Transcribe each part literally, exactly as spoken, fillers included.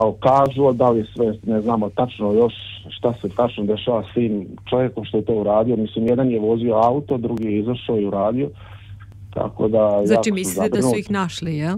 kažu, da li sve ne znamo tačno još šta se tačno dešava s tim čovjekom što je to uradio. Mislim, jedan je vozio auto, drugi je izašao i uradio. Tako da, znači mislite da su ih našli, jel?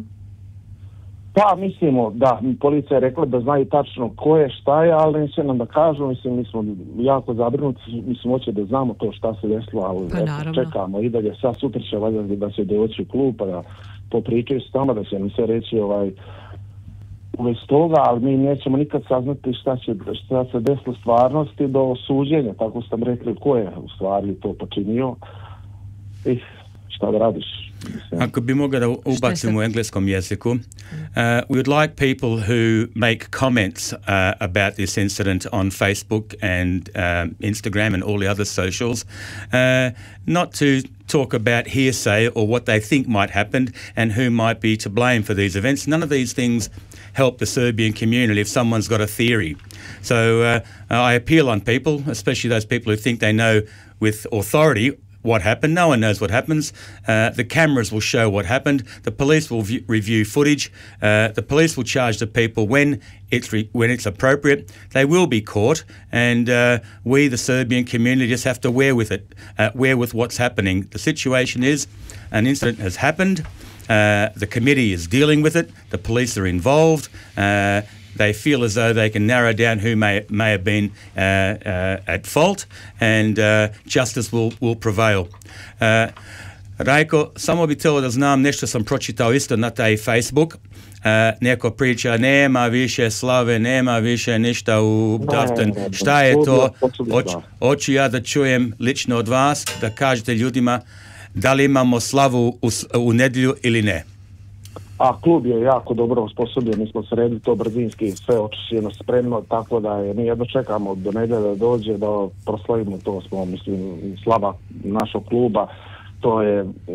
Pa mislimo, da, policija je rekla da znaju tačno ko je, šta je, ali neće nam da kažu, mislim, mi smo jako zabrinuti, mislim, hoće da znamo to šta se desilo, ali pa, eto, čekamo i dalje, sad sutra će valjda da se doći u klub, pa da popričaju s tamo, da će mi se reći ovaj, uveć toga, ali mi nećemo nikad saznati šta, će, šta se desilo u stvarnosti do suđenja, tako sam rekli ko je u stvari to počinio i šta da radiš. Ako bi mogao da ubacim u engleskom jeziku, uh, we would like people who make comments uh, about this incident on Facebook and um, Instagram and all the other socials, uh, not to talk about hearsay or what they think might happen and who might be to blame for these events. None of these things help the Serbian community if someone's got a theory. So uh, I appeal on people, especially those people who think they know with authority what happened. No one knows what happens. Uh, the cameras will show what happened. The police will view, review footage. Uh, the police will charge the people when it's re- when it's appropriate. They will be caught, and uh, we, the Serbian community, just have to wear with it, uh, wear with what's happening. The situation is, an incident has happened. Uh, the committee is dealing with it. The police are involved. Uh, They feel as though they can narrow down who may may have been uh, uh, at fault, and uh, justice will will prevail. Uh, Rajko, samo bi htio da znam, nešto sam pročitao isto na taj Facebook. Uh, neko priča, nema više slave, nema više ništa u Daften. Šta je to? Hoću ja da čujem lično od vas, da kažete ljudima da li imamo slavu u, u nedjelju ili ne. A klub je jako dobro osposobljen, mi smo sredili to brzinski, sve očišćeno, spremno, tako da je, mi jedno čekamo do nedjelje da dođe, da proslavimo to, smo, mislim, slava našog kluba, to je um,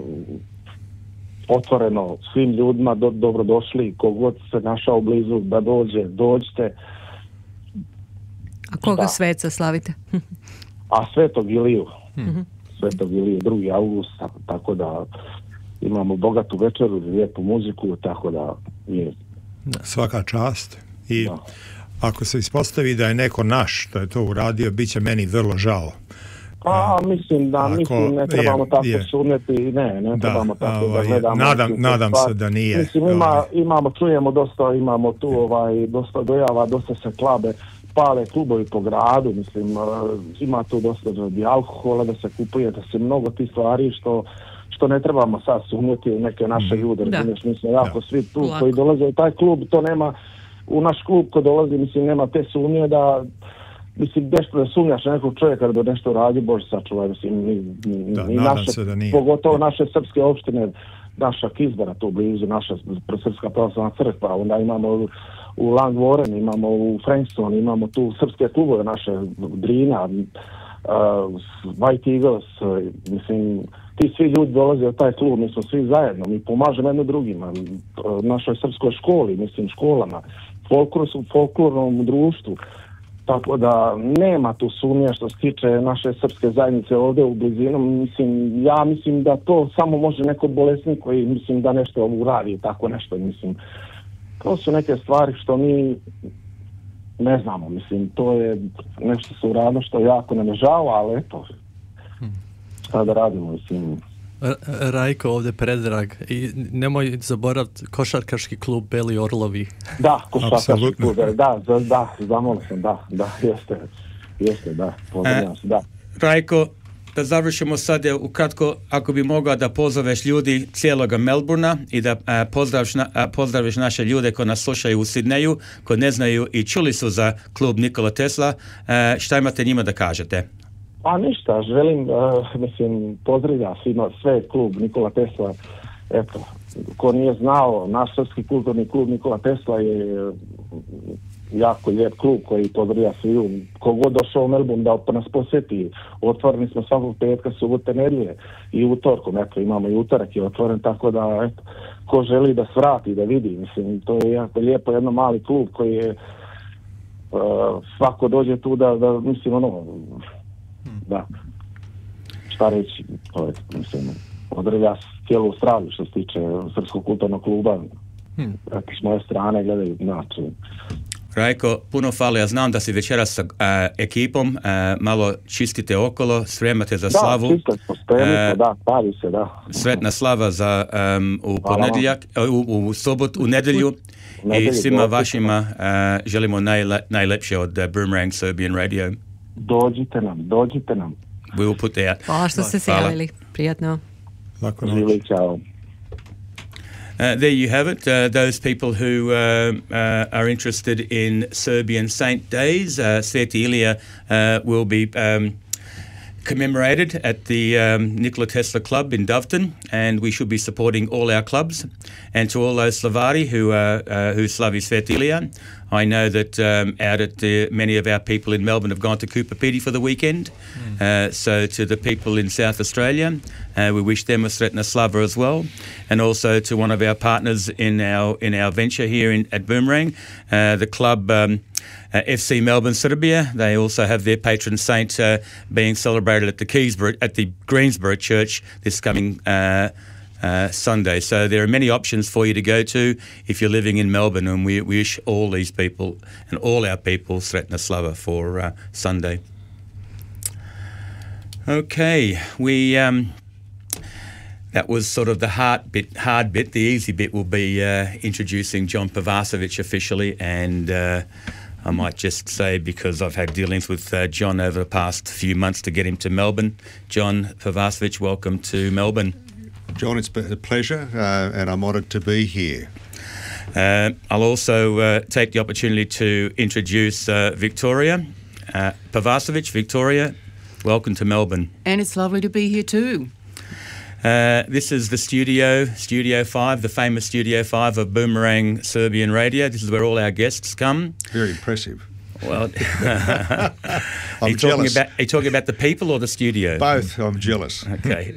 otvoreno svim ljudima, do, dobro došli, kogod se našao blizu da dođe, dođite. A koga da. sveca slavite? A Svetog Iliju, mm-hmm. Svetog Iliju, drugi avgust, tako da imamo bogatu večeru, lijepu muziku, tako da je... Svaka čast. I da. Ako se ispostavi da je neko naš što je to uradio, bit će meni vrlo žao. Pa, mislim da, ako, mislim, ne trebamo je, tako je. sumnjeti, ne, ne da, trebamo tako ovaj, da gledamo. Nadam, nadam se da nije. Mislim, ima, imamo, čujemo dosta, imamo tu ovaj, dosta dojava, dosta se klabe, pale klubovi po gradu, mislim, ima tu dosta i alkohola da se kupuje, da se mnogo tih stvari što što ne trebamo sad sumnjeti u neke naše ljude, razumiješ, mislim, jako svi tu Lako. koji dolaze u taj klub, to nema, u naš klub ko dolazi, mislim, nema te sumnje da, mislim, nešto da sumnjaš na nekog čovjeka da nešto radi, Bože sačuvaj, mislim, ni, ni, da, ni naše, pogotovo naše srpske opštine, naša Kizbara tu blizu, naša Srpska pravoslavna crkva, onda imamo u Langvoren, imamo u Frankston, imamo tu srpske klubove naše, Drina, uh, White Eagles, uh, mislim, ti svi ljudi dolaze u taj klub, mi smo svi zajedno, mi pomažemo jedno drugima, našoj srpskoj školi, mislim školama, folklornom društvu, tako da nema tu sumnje što se tiče naše srpske zajednice ovdje u blizinu, mislim, ja mislim da to samo može neko bolesnik koji, mislim, da nešto uradi, tako nešto, mislim, to su neke stvari što mi ne znamo, mislim, to je nešto su uradno što jako ne žao, ali eto, šta da radimo, mislim. Rajko ovdje Predrag i nemoj zaboraviti košarkaški klub Beli Orlovi. Da, košarkaški klub, da, da, da, zamolio sam, da, da, jeste, jeste, da, pozdravljam se, da. Rajko, da završimo sad ukratko, ako bi mogao da pozoveš ljudi cijeloga Melbourna i da a, pozdraviš, na, a, pozdraviš naše ljude koji nas slušaju u Sidneju, koji ne znaju i čuli su za klub Nikola Tesla, a, šta imate njima da kažete? Pa ništa, želim, uh, mislim, pozdravlja svima, sve klub Nikola Tesla, eto, ko nije znao, naš srpski kulturni klub Nikola Tesla je jako lijep klub koji pozdravlja sviju, kogod došao u Melbourne da nas posjeti, otvoreni smo svakog petka, subote, nedjelje i utorkom, eto, imamo i utorak je otvoren, tako da, eto, ko želi da svrati, da vidi, mislim, to je jako lijepo, jedno mali klub koji je, uh, svako dođe tu da, da mislim, ono, da, šta reći, to je, mislim, odrevlja cijelu Australiju što se tiče Srpskog kulturnog kluba, hmm. s moje strane gledaju, znači. Rajko, puno hvala. Ja znam da si večeras sa uh, ekipom, uh, malo čistite okolo, spremate za Da, slavu. čisto smo spremni, E, da, pravi se, da. Sretna slava za um, u Hvala vam. ponedjeljak, u, u sobotu, u nedjelju. I nedjelju, svima dođite vašima uh, želimo najle, najlepše od uh, Boomerang Serbian Radio. Dođite nam, dođite nam. We will put that. Hvala što ste se Hvala. javili. Prijatno. Lako noć. Živjeli, čao. Uh, there you have it. Uh, those people who uh, uh, are interested in Serbian Saint Days, uh, Sveti Ilija uh, will be um, commemorated at the um, Nikola Tesla Club in Doveton, and we should be supporting all our clubs. And to all those Slavari who uh, uh, who slavi Sveti Ilija, I know that um, out at the, many of our people in Melbourne have gone to Cooper Pedy for the weekend. Mm. Uh, so to the people in South Australia, uh, we wish them a Sretna Slava as well. And also to one of our partners in our in our venture here in, at Boomerang, uh, the club um, uh, F C Melbourne Serbia. They also have their patron saint uh, being celebrated at the Keysborough, at the Greensborough Church this coming uh, Uh, Sunday. So there are many options for you to go to if you're living in Melbourne, and we, we wish all these people and all our people Sretna Slava for uh, Sunday. Okay, we um, that was sort of the hard bit. Hard bit. The easy bit will be uh, introducing John Pavasovic officially, and uh, I might just say, because I've had dealings with uh, John over the past few months to get him to Melbourne. John Pavasovic, welcome to Melbourne. John, it's been a pleasure, uh, and I'm honoured to be here. Uh, I'll also uh, take the opportunity to introduce uh, Victoria uh, Pavasovic. Victoria, welcome to Melbourne. And it's lovely to be here too. Uh, this is the studio, Studio five, the famous Studio five of Boomerang Serbian Radio. This is where all our guests come. Very impressive. Well, I'm are you talking jealous. about are you talking about the people or the studio? Both. I'm jealous. Okay.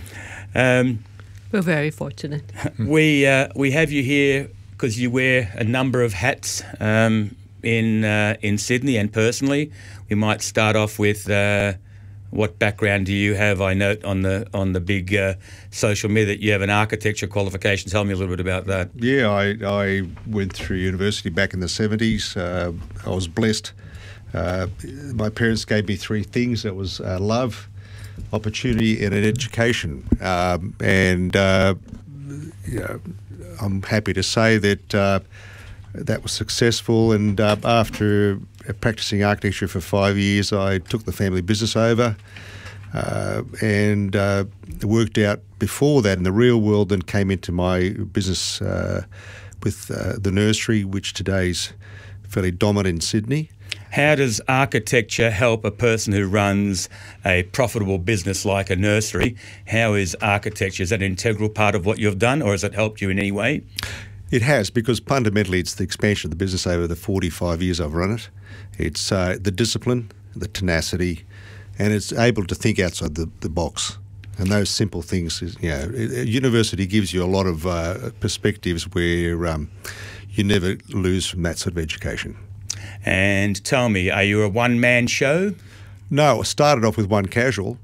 Um, We're very fortunate. we uh, we have you here because you wear a number of hats um, in uh, in Sydney and personally. We might start off with uh, what background do you have? I note on the on the big uh, social media that you have an architecture qualification. Tell me a little bit about that. Yeah, I, I went through university back in the seventies. Uh, I was blessed. Uh, my parents gave me three things. That was uh, love, opportunity, and an education. Um, and uh, you know, I'm happy to say that uh, that was successful. And uh, after practicing architecture for five years, I took the family business over uh, and uh, worked out before that in the real world, and came into my business uh, with uh, the nursery, which today's fairly dominant in Sydney. How does architecture help a person who runs a profitable business like a nursery? How is architecture, is that an integral part of what you've done, or has it helped you in any way? It has, because fundamentally it's the expansion of the business over the forty-five years I've run it. It's uh, the discipline, the tenacity, and it's able to think outside the, the box. And those simple things, is, you know, a university gives you a lot of uh, perspectives where um, you never lose from that sort of education. And tell me, are you a one-man show? No, I started off with one casual.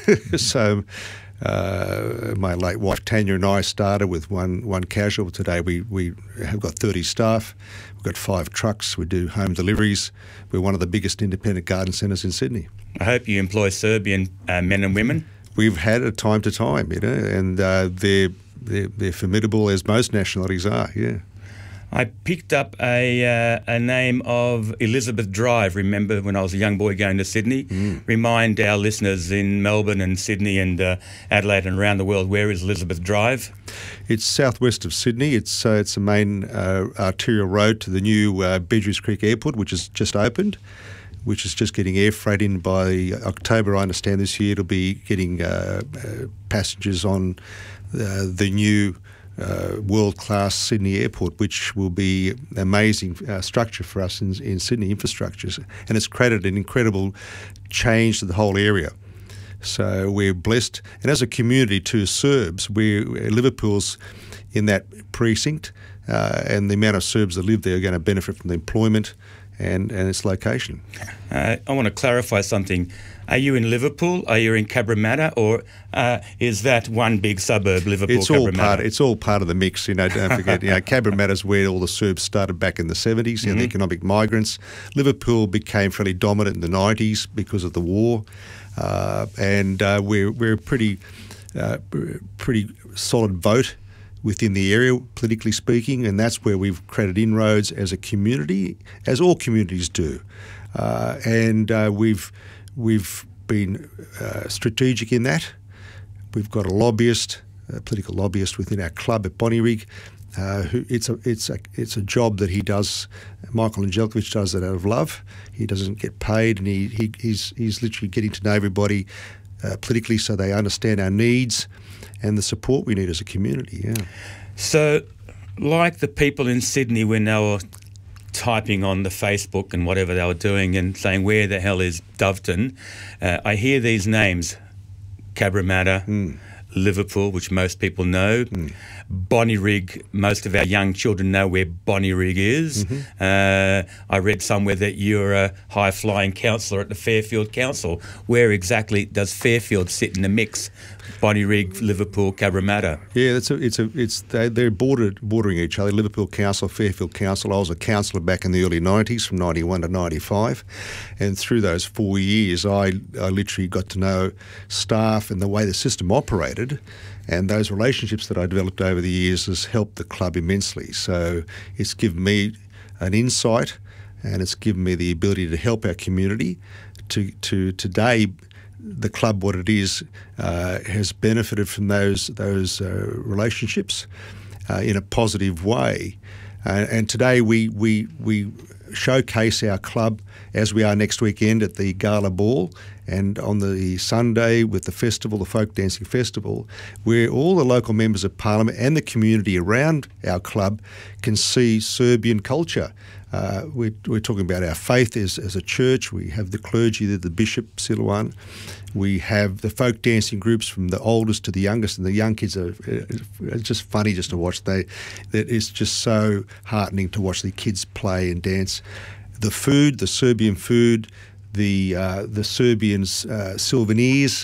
so uh, my late wife Tanya and I started with one one casual. Today we, we have got thirty staff. We've got five trucks. We do home deliveries. We're one of the biggest independent garden centres in Sydney. I hope you employ Serbian uh, men and women. We've had it time to time, you know, and uh, they're, they're, they're formidable, as most nationalities are, yeah. I picked up a uh, a name of Elizabeth Drive. Remember when I was a young boy going to Sydney? Mm. Remind our listeners in Melbourne and Sydney and uh, Adelaide and around the world, where is Elizabeth Drive? It's southwest of Sydney. It's uh, it's a main uh, arterial road to the new uh, Beatrice Creek Airport, which has just opened, which is just getting air freight in by October. I understand this year it'll be getting uh, uh, passengers on uh, the new Uh, world-class Sydney Airport, which will be an amazing uh, structure for us in, in Sydney, infrastructures, and it's created an incredible change to the whole area. So we're blessed, and as a community too, Serbs, we're, Liverpool's in that precinct, uh, and the amount of Serbs that live there are going to benefit from the employment and, and its location. Uh, I want to clarify something. Are you in Liverpool? Are you in Cabramatta? Or uh, is that one big suburb, Liverpool, it's all Cabramatta? part. It's all part of the mix. You know, don't forget. You know, Cabramatta's where all the Serbs started back in the seventies. You know, mm-hmm. the economic migrants. Liverpool became fairly dominant in the nineties because of the war, uh, and uh, we're we're a pretty uh, pretty solid vote within the area, politically speaking, and that's where we've created inroads as a community, as all communities do, uh, and uh, we've. We've been uh, strategic in that. We've got a lobbyist, a political lobbyist within our club at Bonnyrigg. Uh, who it's a it's a it's a job that he does. Michael Angelkovic does it out of love. He doesn't get paid, and he, he he's he's literally getting to know everybody uh, politically, so they understand our needs and the support we need as a community. Yeah. So, like the people in Sydney when they were typing on the Facebook and whatever they were doing and saying, where the hell is Doveton? Uh, I hear these names, Cabramatta, mm. Liverpool, which most people know, mm. Bonnyrigg, most of our young children know where Bonnyrigg is. Mm-hmm. Uh, I read somewhere that you're a high-flying councillor at the Fairfield Council. Where exactly does Fairfield sit in the mix? Bonnyrigg, Liverpool, Cabramatta. Yeah, it's a, it's a, it's they, they're bordered, bordering each other. Liverpool Council, Fairfield Council. I was a councillor back in the early nineties, from ninety-one to ninety-five, and through those four years, I I literally got to know staff and the way the system operated, and those relationships that I developed over the years has helped the club immensely. So it's given me an insight, and it's given me the ability to help our community. To to today. The club, what it is, uh, has benefited from those those uh, relationships uh, in a positive way, uh, and today we we we showcase our club as we are next weekend at the Gala Ball, and on the Sunday with the festival, the Folk Dancing Festival, where all the local members of Parliament and the community around our club can see Serbian culture. Uh, we're, we're talking about our faith as, as a church. We have the clergy, the, the Bishop Silouan. We have the folk dancing groups from the oldest to the youngest, and the young kids are it's just funny just to watch. They, that it's just so heartening to watch the kids play and dance. The food, the Serbian food, the uh, the Serbian uh, souvenirs,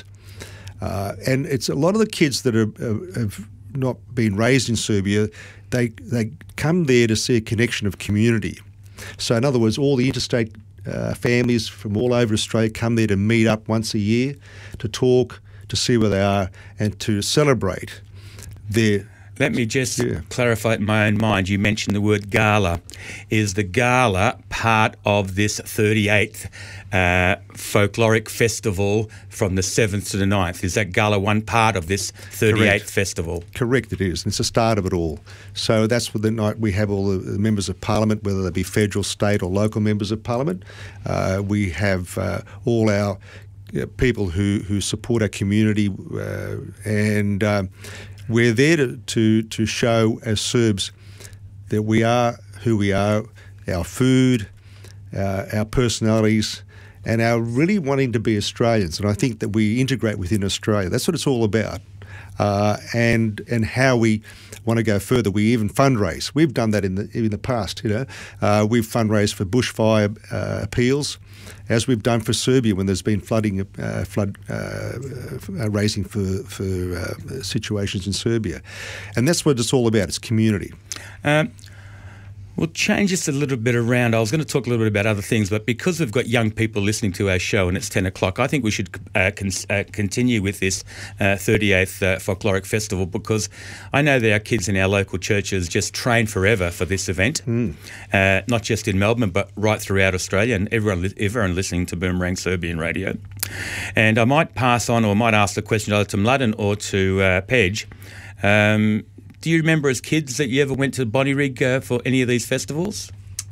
uh, and it's a lot of the kids that are, uh, have not been raised in Serbia. They they come there to see a connection of community. So in other words, all the interstate uh, families from all over Australia come there to meet up once a year, to talk, to see where they are, and to celebrate their... Let me just yeah. clarify in my own mind. You mentioned the word gala. Is the gala part of this thirty-eighth uh, folkloric festival from the seventh to the ninth? Is that gala one part of this thirty-eighth Correct. Festival? Correct, it is. It's the start of it all. So that's what the night we have all the members of Parliament, whether they be federal, state or local members of Parliament. Uh, we have uh, all our uh, people who, who support our community uh, and... Uh, We're there to, to, to show as Serbs that we are who we are, our food, uh, our personalities, and our really wanting to be Australians. And I think that we integrate within Australia. That's what it's all about. Uh, and and how we want to go further. We even fundraise. We've done that in the in the past. You know, uh, we've fundraised for bushfire uh, appeals, as we've done for Serbia when there's been flooding, uh, flood uh, uh, raising for for uh, situations in Serbia, and that's what it's all about. It's community. Um, We'll change this a little bit around. I was going to talk a little bit about other things, but because we've got young people listening to our show and it's ten o'clock, I think we should uh, con- uh, continue with this uh, thirty-eighth uh, Folkloric Festival, because I know that our kids in our local churches just train forever for this event, mm. uh, not just in Melbourne, but right throughout Australia, and everyone, li- everyone listening to Boomerang Serbian Radio. And I might pass on, or I might ask the question either to Mladen or to uh, Pej. Um, Do you remember as kids that you ever went to Bonnyrigg uh, for any of these festivals?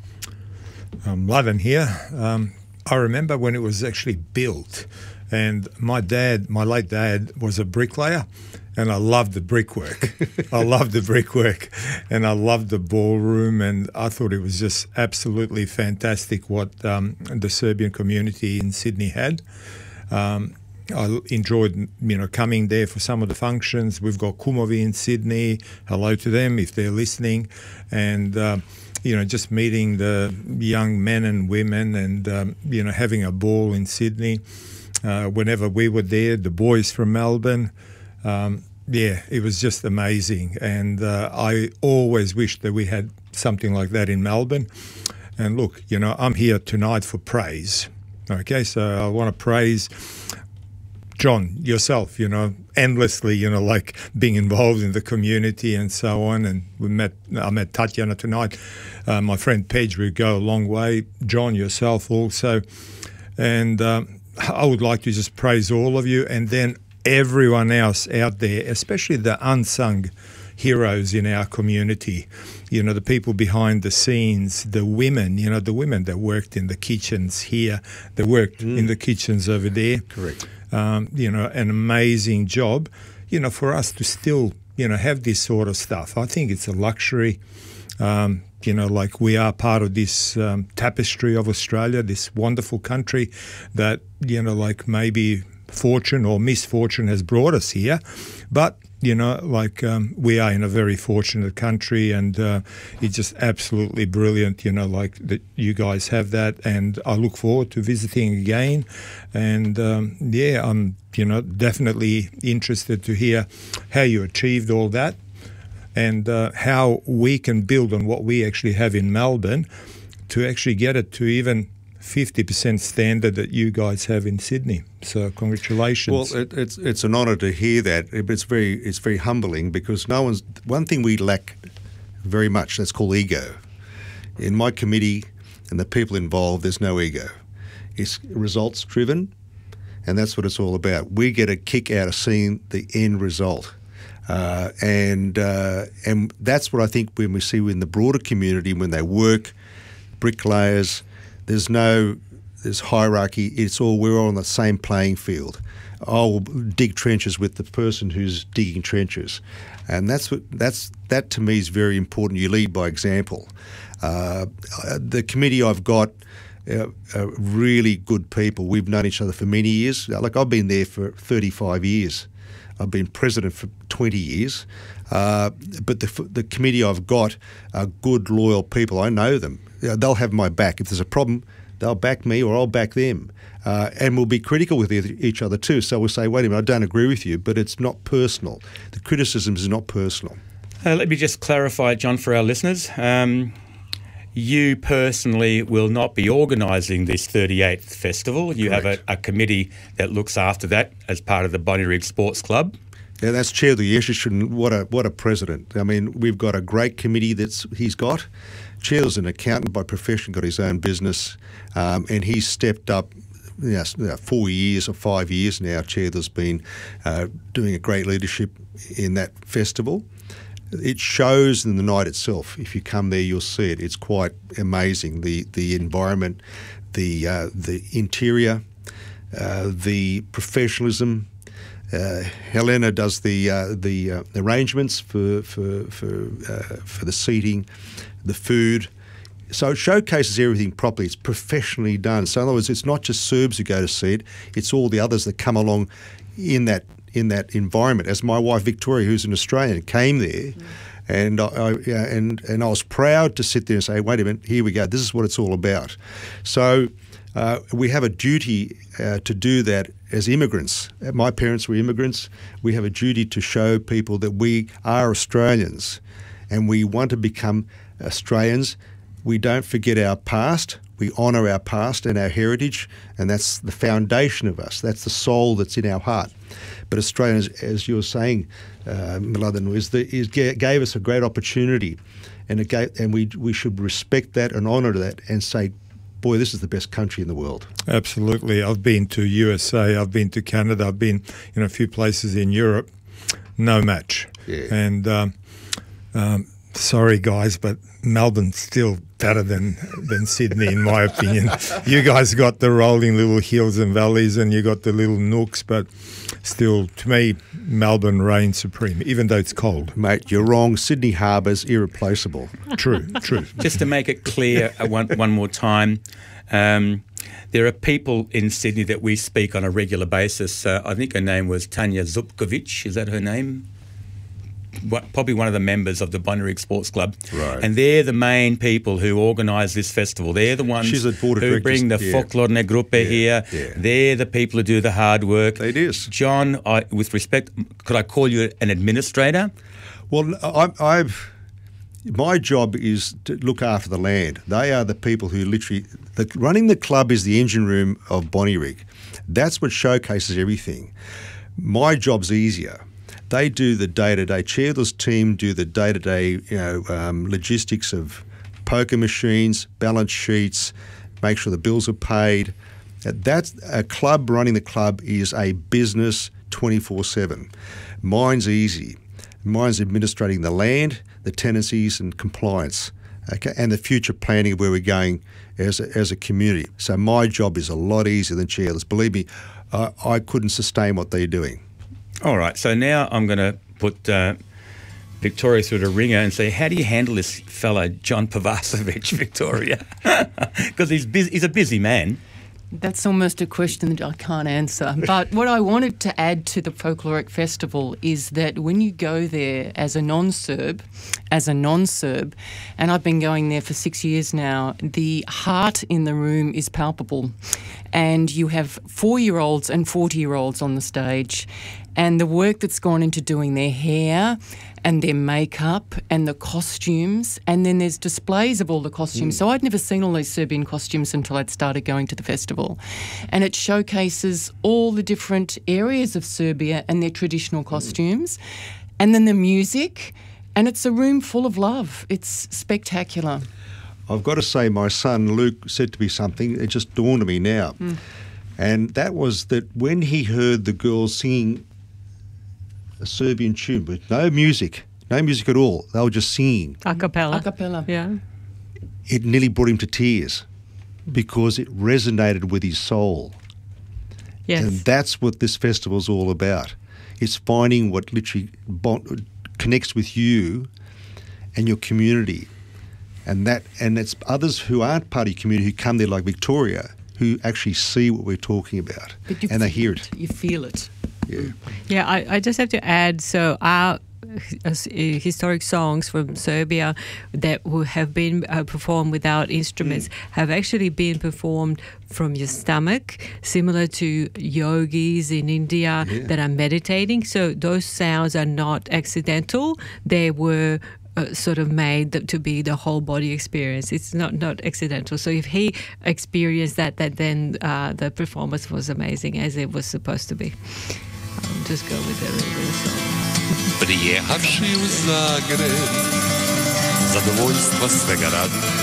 Um, Mladen here. Um, I remember when it was actually built, and my dad, my late dad, was a bricklayer, and I loved the brickwork. I loved the brickwork, and I loved the ballroom, and I thought it was just absolutely fantastic what um, the Serbian community in Sydney had. Um, I enjoyed, you know, coming there for some of the functions. We've got Kumovi in Sydney. Hello to them if they're listening. And uh, you know, just meeting the young men and women and, um, you know, having a ball in Sydney. Uh, whenever we were there, the boys from Melbourne, um, yeah, it was just amazing. And uh, I always wished that we had something like that in Melbourne. And look, you know, I'm here tonight for praise. Okay, so I want to praise John, yourself, you know, endlessly, you know, like being involved in the community and so on. And we met, I met Tatiana tonight, uh, my friend Pedge, we go a long way. John, yourself also. And um, I would like to just praise all of you, and then everyone else out there, especially the unsung heroes in our community, you know, the people behind the scenes, the women, you know, the women that worked in the kitchens here, that worked mm. in the kitchens over there. Correct. Um, you know, an amazing job, you know, for us to still, you know, have this sort of stuff. I think it's a luxury. Um, you know, like we are part of this um, tapestry of Australia, this wonderful country that, you know, like maybe fortune or misfortune has brought us here. But, you know, like um, we are in a very fortunate country, and uh, it's just absolutely brilliant, you know, like that you guys have that. And I look forward to visiting again. And um, yeah, I'm, you know, definitely interested to hear how you achieved all that, and uh, how we can build on what we actually have in Melbourne to actually get it to even fifty percent standard that you guys have in Sydney. So congratulations. Well, it, it's it's an honour to hear that, but it's very it's very humbling, because no one's one thing we lack very much. That's called ego. In my committee and the people involved, there's no ego. It's results driven, and that's what it's all about. We get a kick out of seeing the end result. Uh, and uh, and that's what I think when we see in the broader community, when they work, bricklayers, there's no there's hierarchy. It's all, we're all on the same playing field. I'll dig trenches with the person who's digging trenches, and that's what that's that to me is very important. You lead by example. Uh, the committee I've got uh, are really good people. We've known each other for many years. Like I've been there for thirty-five years. I've been president for twenty years, uh, but the the committee I've got are good, loyal people. I know them. They'll have my back. If there's a problem, they'll back me or I'll back them. Uh, and we'll be critical with each other too. So we'll say, wait a minute, I don't agree with you, but it's not personal. The criticism is not personal. Uh, let me just clarify, John, for our listeners. Um, you personally will not be organising this thirty-eighth festival. You Correct. have a, a committee that looks after that as part of the Bonnyrigg Sports Club. Yeah, that's Chair of the Association. What a what a president! I mean, we've got a great committee that's he's got. Chair's an accountant by profession, got his own business, um, and he's stepped up. You know, four years or five years now, Chair has been uh, doing a great leadership in that festival. It shows in the night itself. If you come there, you'll see it. It's quite amazing. The the environment, the uh, the interior, uh, the professionalism. Uh, Helena does the uh, the uh, arrangements for for for uh, for the seating, the food. So it showcases everything properly. It's professionally done. So in other words, it's not just Serbs who go to see it. It's all the others that come along in that in that environment. As my wife Victoria, who's an Australian, came there, mm. and I, I yeah, and and I was proud to sit there and say, wait a minute, here we go. This is what it's all about. So uh, we have a duty uh, to do that as immigrants. My parents were immigrants. We have a duty to show people that we are Australians, and we want to become Australians. We don't forget our past. We honour our past and our heritage, and that's the foundation of us. That's the soul that's in our heart. But Australia, as, as you were saying, uh, Mladen, is the, is, gave us a great opportunity, and it gave, and we we should respect that and honour that and say, boy, this is the best country in the world. Absolutely. I've been to U S A, I've been to Canada, I've been in a few places in Europe. No match. Yeah. And um, um, sorry, guys, but Melbourne's still better than, than Sydney, in my opinion. You guys got the rolling little hills and valleys, and you got the little nooks, but still, to me, Melbourne reigns supreme, even though it's cold. Mate, you're wrong. Sydney Harbour's irreplaceable. True, true. Just to make it clear uh, one, one more time, um, there are people in Sydney that we speak on a regular basis. Uh, I think her name was Tanya Zupkovic. Is that her name? what, probably one of the members of the Bonnyrigg Sports Club. Right. And they're the main people who organise this festival. They're the ones She's a board of who directors, bring the yeah. folklorne gruppe Yeah, here. yeah. They're the people who do the hard work. It is. John, I, with respect, could I call you an administrator? Well, I, I've my job is to look after the land. They are the people who literally the, running the club is the engine room of Bonnyrigg. That's what showcases everything. My job's easier. They do the day-to-day. Chairless team do the day-to-day, you know, um, logistics of poker machines, balance sheets, make sure the bills are paid. That's a club running the club is a business twenty-four seven. Mine's easy. Mine's administrating the land, the tenancies and compliance, okay, and the future planning of where we're going as a, as a community. So my job is a lot easier than chairless. Believe me, uh, I couldn't sustain what they're doing. All right, so now I'm going to put uh, Victoria through the ringer and say, how do you handle this fella, John Pavasovic, Victoria? Because he's, busy, he's a busy man. That's almost a question that I can't answer. But what I wanted to add to the Folkloric Festival is that when you go there as a non-Serb, as a non-Serb, and I've been going there for six years now, the heart in the room is palpable. And you have four-year-olds and forty-year-olds on the stage, and the work that's gone into doing their hair and their makeup and the costumes, and then there's displays of all the costumes. Mm. So I'd never seen all these Serbian costumes until I'd started going to the festival. And it showcases all the different areas of Serbia and their traditional costumes, mm. and then the music, and it's a room full of love. It's spectacular. I've got to say, my son Luke said to me something, it just dawned on me now. Mm. And that was that when he heard the girls singing a Serbian tune with no music, no music at all, they were just singing. A cappella. A cappella. Yeah. It nearly brought him to tears because it resonated with his soul. Yes. And that's what this festival's all about. It's finding what literally bond, connects with you and your community. And that, and it's others who aren't part of your community who come there like Victoria who actually see what we're talking about and they hear it. You feel it. Yeah. Yeah, I, I just have to add, so our uh, historic songs from Serbia that will have been uh, performed without instruments mm. have actually been performed from your stomach, similar to yogis in India yeah. that are meditating. So those sounds are not accidental. They were Uh, sort of made to be the whole body experience. It's not not accidental. So if he experienced that, that then uh, the performance was amazing as it was supposed to be. I'll just go with the little song. Приехавший в Загреб, zadovoljstva svega radi,